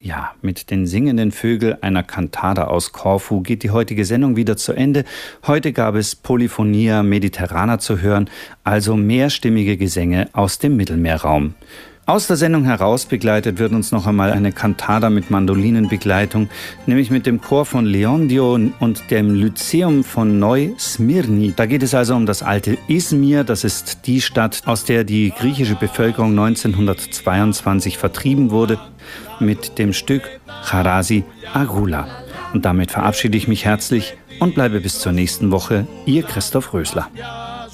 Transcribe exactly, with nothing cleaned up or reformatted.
Ja, mit den singenden Vögeln einer Kantada aus Korfu geht die heutige Sendung wieder zu Ende. Heute gab es Polyphonia Mediterrana zu hören, also mehrstimmige Gesänge aus dem Mittelmeerraum. Aus der Sendung heraus begleitet wird uns noch einmal eine Kantada mit Mandolinenbegleitung, nämlich mit dem Chor von Leondio und dem Lyzeum von Neu-Smyrni. Da geht es also um das alte Izmir, das ist die Stadt, aus der die griechische Bevölkerung neunzehnhundertzweiundzwanzig vertrieben wurde, mit dem Stück Charasi Agula. Und damit verabschiede ich mich herzlich und bleibe bis zur nächsten Woche, Ihr Christoph Rösler.